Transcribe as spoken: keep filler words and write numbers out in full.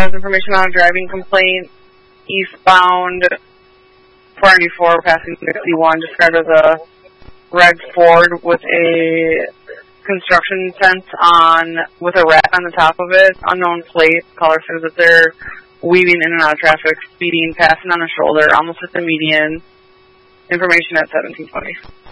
has information on a driving complaint eastbound four ninety-four passing sixty-one, described as a red Ford with a construction fence on, with a rack on the top of it, unknown plate. Caller says that they're weaving in and out of traffic, speeding, passing on a shoulder, almost at the median. Information at seventeen twenty.